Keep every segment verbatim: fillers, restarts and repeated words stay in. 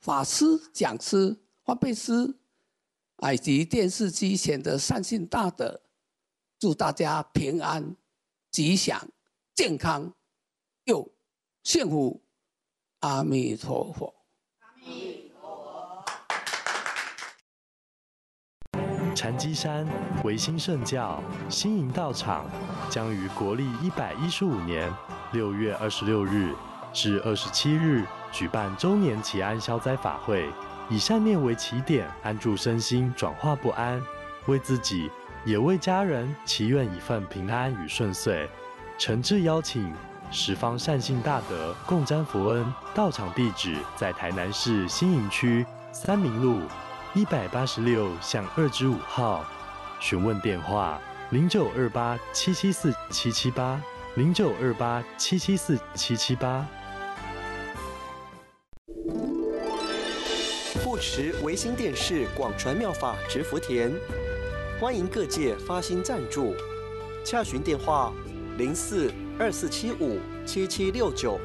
法师、讲师、法贝师，以及电视机前的善信大德，祝大家平安、吉祥、健康又幸福。阿弥陀佛。 禅机山维新圣教新营道场将于国历一百一十五年六月二十六日至二十七日举办周年祈安消灾法会，以善念为起点，安住身心，转化不安，为自己也为家人祈愿一份平安与顺遂。诚挚邀请十方善信大德共沾佛恩。道场地址在台南市新营区三民路一百八十六巷二之五号，询问电话零九二八七七四七七八零九二八七七四七七八。 护持维新电视广传妙法植福田，欢迎各界发心赞助，洽询电话零四二四七五七七六九。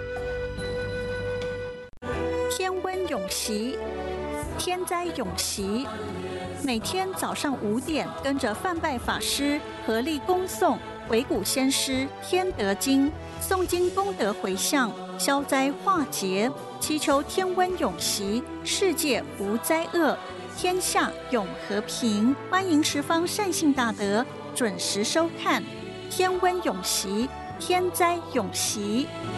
天温永习。天灾永习，每天早上五点，跟着范拜法师合力恭诵维古先师《天德经》，诵经功德回向，消灾化劫，祈求天温永习，世界无灾厄，天下永和平。欢迎十方善信大德准时收看《天温永习》，天灾永习。